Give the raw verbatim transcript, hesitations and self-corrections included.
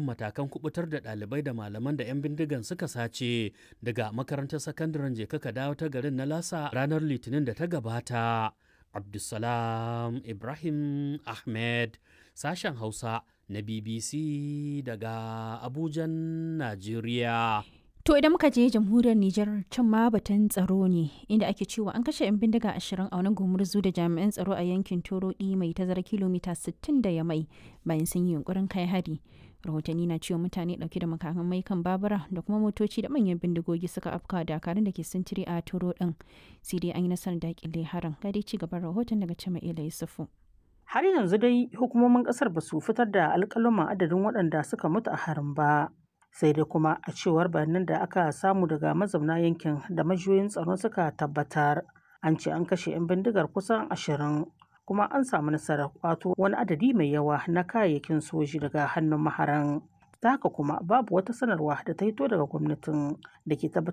matakan kubutar da ɗalibai da malaman da 'yan bindigan suka sace daga makarantar sakandaren Jeka ka dawo ta garin na Lasa ranar Litinin da ta gabata. Abdulsalam Ibrahim Ahmed, sashen Hausa na B B C daga Abujan, Najeriya. To idan muka je jamhuriyar Nijar can ma batun tsaro ne inda ake cewa an kashe 'yan bindiga ashirin a wani gumurzu da jami'an tsaro a yankin Torodi mai tazara kilomita sittin da Yamai bayan sun yi yunkurin kai hari. Rahotanni na cewa mutane dauke da makamai kan babura da kuma motoci da manyan bindigogi suka afka dakarun da ke sintiri a Toro din. Sai dai an yi nasarar dakile harin. Ga dai ci gaban rahoton daga Jama'ila Yusufu. Har yanzu dai hukumomin kasar ba su fitar da alƙaluman adadin waɗanda suka mutu a harin ba. Sai dai kuma a cewar bayanan da aka samu daga mazauna yankin da majiyoyin tsaro suka tabbatar an ce an kashe 'yan bindigar kusan ashirin kuma an samu nasarar kwato wani adadi mai yawa na kayayyakin soji daga hannun maharan. Ta haka kuma babu wata sanarwa da ta hito daga gwamnatin da ke tabbatar